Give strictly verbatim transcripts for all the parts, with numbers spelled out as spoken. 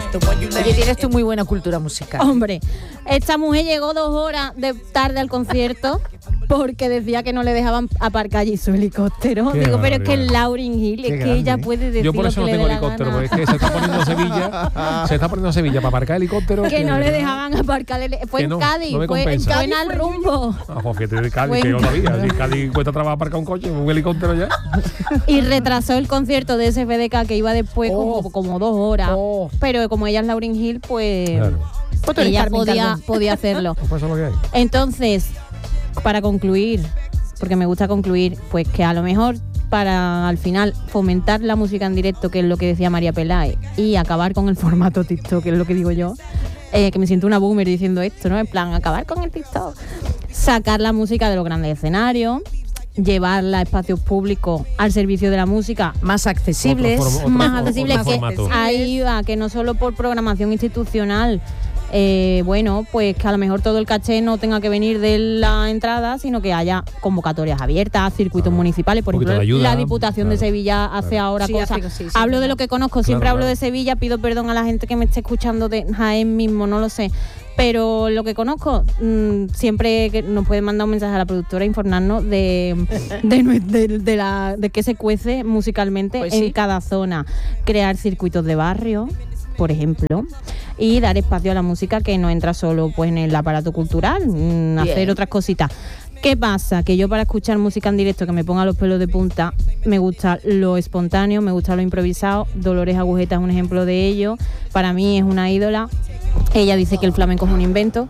Oye, tienes tú muy buena cultura musical. Hombre, esta mujer llegó dos horas de tarde al concierto porque decía que no le dejaban aparcar allí su helicóptero. Qué Digo, pero es que barbaridad. el Lauryn Hill, Qué es que grande, ella ¿eh? puede decir Yo por eso lo no que tengo le dé la helicóptero, gana. porque es que se está poniendo a Sevilla, se está poniendo a Sevilla para aparcar helicóptero. Que no le dejaban aparcar el, fue Que en no, Cádiz, no me fue en compensa. Cádiz al rumbo. Ah, pues fíjate de Cádiz, Bueno. que yo todavía. Si Cádiz cuesta trabajo aparcar un coche, un helicóptero ya. Y retrasó el concierto de S F D K que iba después Oh. como, como dos horas. Oh. Pero como ella es Lauryn Hill, pues Claro. Pues tú eres ella Carmen podía, Calvo. podía hacerlo. Pues eso es lo que hay. Entonces, para concluir, porque me gusta concluir, pues que a lo mejor para al final fomentar la música en directo, que es lo que decía María Peláez, y acabar con el formato TikTok, que es lo que digo yo, eh, que me siento una boomer diciendo esto, ¿no? En plan, acabar con el TikTok. Sacar la música de los grandes escenarios, llevarla a espacios públicos al servicio de la música, Más accesibles. Otro forma- otro- más otro accesibles, que formato. ahí va, que no solo por programación institucional, eh, bueno, pues que a lo mejor todo el caché no tenga que venir de la entrada, sino que haya convocatorias abiertas, circuitos Ah, municipales. Por un poquito ejemplo, de ayuda, la Diputación claro, de Sevilla hace claro. ahora Sí, cosas. hace- sí, sí, hablo de claro. lo que conozco, siempre Claro, hablo claro. de Sevilla, pido perdón a la gente que me esté escuchando de Jaén mismo, no lo sé. Pero lo que conozco, mmm, siempre que nos pueden mandar un mensaje a la productora e informarnos de, de, nue- de, de la, de qué se cuece musicalmente Pues en sí. cada zona. Crear circuitos de barrio, por ejemplo, y dar espacio a la música que no entra solo pues en el aparato cultural, mmm, hacer otras cositas. ¿Qué pasa? Que yo para escuchar música en directo que me ponga los pelos de punta, me gusta lo espontáneo, me gusta lo improvisado. Dolores Agujeta es un ejemplo de ello. Para mí es una ídola. Ella dice que el flamenco es un invento,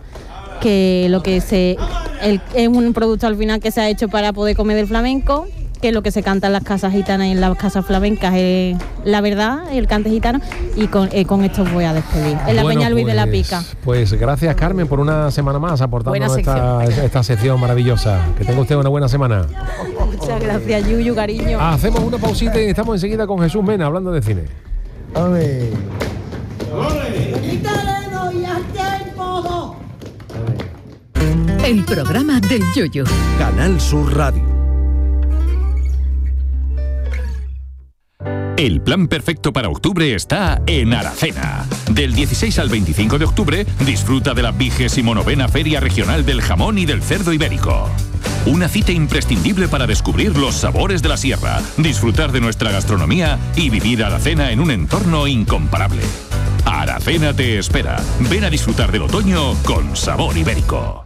que lo que se el- es un producto al final que se ha hecho para poder comer del flamenco, que lo que se canta en las casas gitanas y en las casas flamencas es la verdad, el cante gitano. Y con, eh, con esto os voy a despedir. En la Bueno, Peña Luis de la pues- Pica. Pues gracias, Carmen, por una semana más aportándonos Buena esta, esta sección maravillosa. Que tenga usted una buena semana. Muchas gracias, Yuyu, cariño. Hacemos una pausita y estamos enseguida con Jesús Mena hablando de cine. A ver. El programa del Yoyo. Canal Sur Radio. El plan perfecto para octubre está en Aracena. Del dieciséis al veinticinco de octubre, disfruta de la vigésimo novena Feria Regional del Jamón y del Cerdo Ibérico. Una cita imprescindible para descubrir los sabores de la sierra, disfrutar de nuestra gastronomía y vivir Aracena en un entorno incomparable. Aracena te espera. Ven a disfrutar del otoño con sabor ibérico.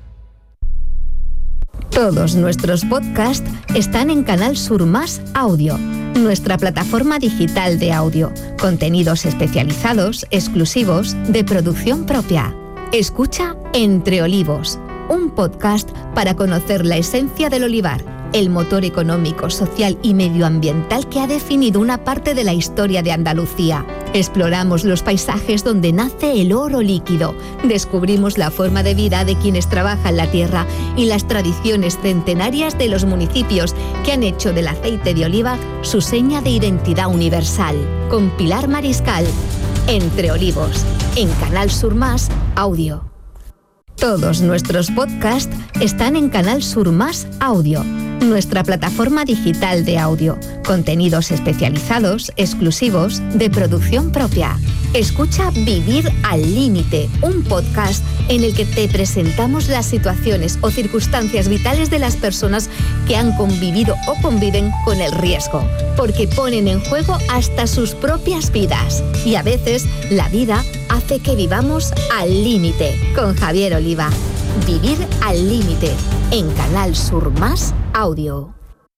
Todos nuestros podcasts están en Canal Sur Más Audio, nuestra plataforma digital de audio, contenidos especializados, exclusivos, de producción propia. Escucha Entre Olivos, un podcast para conocer la esencia del olivar, el motor económico, social y medioambiental que ha definido una parte de la historia de Andalucía. Exploramos los paisajes donde nace el oro líquido, descubrimos la forma de vida de quienes trabajan la tierra y las tradiciones centenarias de los municipios que han hecho del aceite de oliva su seña de identidad universal. Con Pilar Mariscal, Entre Olivos, en Canal Sur Más Audio. Todos nuestros podcasts están en Canal Sur Más Audio, nuestra plataforma digital de audio, contenidos especializados, exclusivos, de producción propia. Escucha Vivir al Límite, un podcast en el que te presentamos las situaciones o circunstancias vitales de las personas que han convivido o conviven con el riesgo, porque ponen en juego hasta sus propias vidas. Y a veces la vida hace que vivamos al límite. Con Javier Oliva. Vivir al Límite, en Canal Sur Más Audio.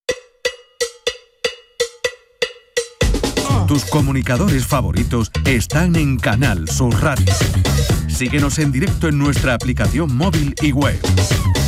Tus comunicadores favoritos están en Canal Sur Radio. Síguenos en directo en nuestra aplicación móvil y web.